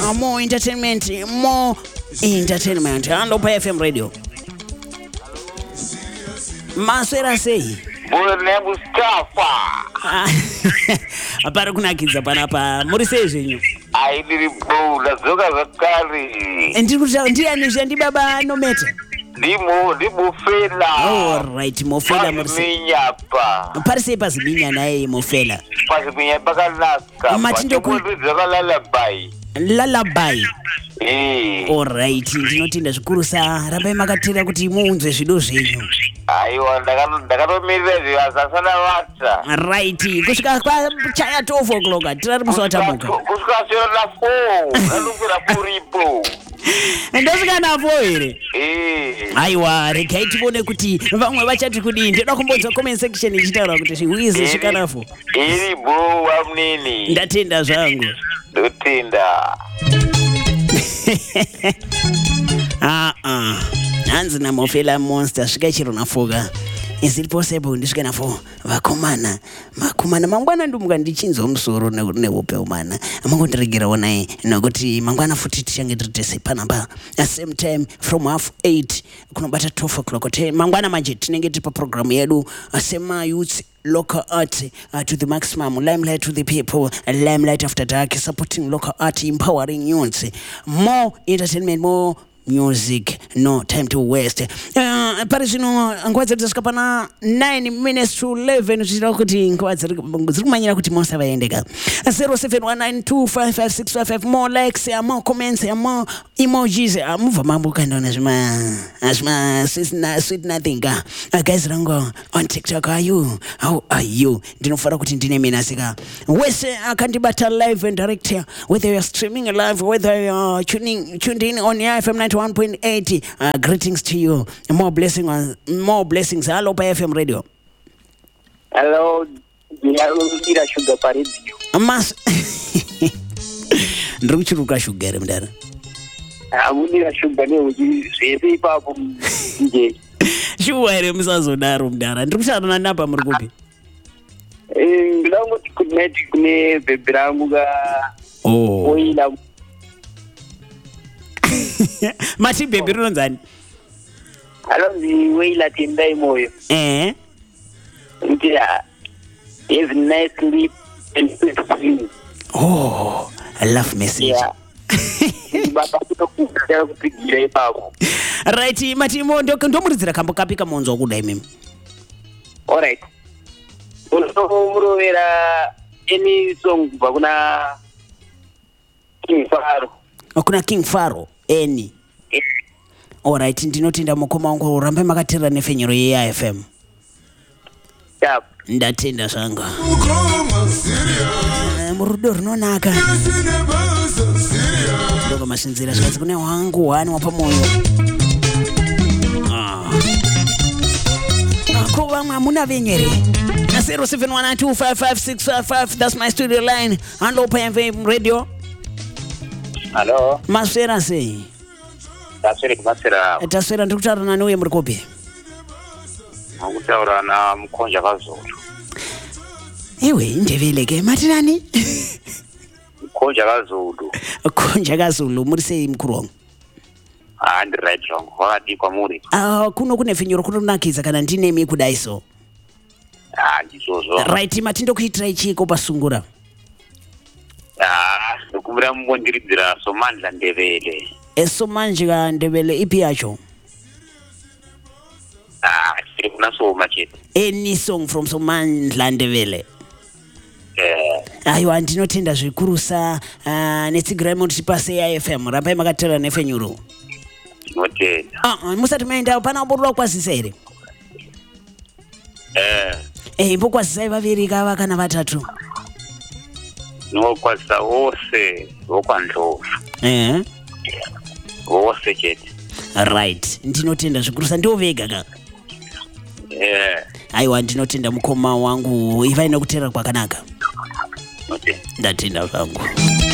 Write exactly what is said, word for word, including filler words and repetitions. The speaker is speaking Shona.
uh, more entertainment, more entertainment. Hello, F M Radio. Maswera sei. Bwana Mustafa. Apara kunakiza panapa. Muri sei zvenyu? Ai ndiri bola zoka zakari. Ndiri kuti ndiani zvandi baba Nometa. Ndimo ndimufela. All right, Mofela muri sei. Minyapa. Pari sei paziminya naye Mofela. Paziminya pakanaka. Matindo ku lullaby. Lullaby. Eh. All right, ndinotenda zvikuru sa rabai makatera kuti muunzwe zvido zvenyu. Aiwa ndakatomirira zvivasasana vata. Right, kusvika kwa chaya twelve o'clock tirari musawatamuka. Kusvika na four, ndinofira puripo. Ndosvika na four here. Eh. Aiwa, regai tione kuti vamwe vachati kudii. Ndoda kumbonzwa comment section ichitaura kuti zviwizi svika na four. Iri bro wamnini. Ndatenda zvangu. Ndotenda. Ah ah. Hanzi na Mofela monster svika chiro na four. Is it possible ndisvika na four? Vakomana, makomana mangwana ndumuka ndichinzwa musoro neupe umana. Amangondiregera wonai nokuti mangwana futi tichange tiri panapa. At same time from half eight kunobata twelve o'clock. Mangwana manje tinenge tiri pa program yedu asema youth local art uh, to the maximum, limelight to the people, limelight after dark, supporting local art, empowering youth, more entertainment, more music, no time to waste. Uh, Parisino ngwaza tiskapana nine minutes to eleven zira kuti ngwaza zikumanyira kuti monse vaendeka. zero seven one nine two five five six five five, more likes, more comments, more emojis. Move mambo kando na zima azma sweet sweet nothing. Uh, guys rango on TikTok, are you? How are you? Ndinofara kuti ndine menasika. Wese akandibata live and direct here, whether you're streaming live, whether you're tuning tuned in on F M ninety-one point eight. Uh, greetings to you. More blessings, on, more blessings. Hello, F M Radio. Hello, Ndira Sugar Paridio. Mas. Ndruchuruka sugar mdara. Amundira sugar ne uji sebi papo nje. Shuwere msazo daro mdara. Ndrukushana na napa mrukupi. Eh, ngilango tikuneti kune beberangu ga. Oh. Oila. Mati baby runzani. Alonzi weila tindai moyo. Eh. Ndia. Have nice sleep and sleep. Oh, I love message. Yeah. Baba kutokuja kupigira ipapo. Right, mati mo ndo ndomurizira kambo kapika monzo kudai mimi. All right. Uno murovera any song bakuna King Faro. Kuna King Faro eni. Yeah. Alright, ndinotenda mukoma wangu urambe makatira nefenyero ye F M. Yep. Ndatenda zvanga. Murudo runonaka. Ndoko mashinzira zvikazi kune wangu wani wapa moyo. Ah. Ko vamwe amuna venyere. Na zero seven one nine two five five six five five, that's my studio line. Hello, P M V Radio. Hello. Maswera sei. Taswera kumasera. Taswera ndikutaura nani uye muri kopi? Akutaura na Mkonja Kazulu. Ewe ndevele ke matirani? Mkonja Kazulu. Konja Kazulu muri sei mkuru wangu? Ah, ndi right wrong. Wakati kwa muri. Ah, kuno kune finyoro kunonakiza kana ndine mi kudaiso. Ah, ndizozo. Right, matindo kuitira ichiko pasungura. Ah, ndokumbira mbondiridzira Somandla Ndebele. Eso manjika Ndebele ipi yacho? Ah, tiri kuna Soma chete. Any song from Somandla Ndebele? Eh. Aiwa ndinotenda zvikuru sa uh, netsigira imo tipase ya F M rapai makatera nefenyuro. Ndinotenda. Ah, uh, musati maenda pana borwa kwazisa ere? Eh. Eh, mbo kwazisa vaviri kava kana vatatu? No kwazisa wose wokwandlovu. Eh. Wose chete. Right, ndinotenda zvikuru sa ndio vega ka. Eh. Aiwa ndinotenda mukoma wangu ivaina kutera kwakanaka. Okay. Ndatenda vangu.